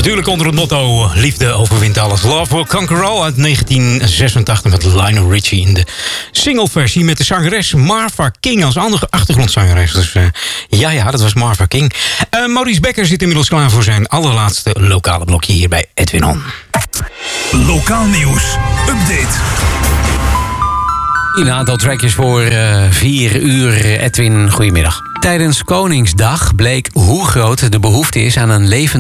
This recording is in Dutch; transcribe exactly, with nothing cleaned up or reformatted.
Natuurlijk onder het motto liefde overwint alles. Love Will Conquer All uit negentien zesentachtig met Lionel Richie in de singleversie met de zangeres Marva King als andere achtergrondzangeres. Dus uh, ja, ja, dat was Marva King. Uh, Maurice Becker zit inmiddels klaar voor zijn allerlaatste lokale blokje hier bij Edwin On. Lokaal nieuws. Update. Een aantal trackjes voor uh, vier uur. Edwin, goedemiddag. Tijdens Koningsdag bleek hoe groot de behoefte is aan een levend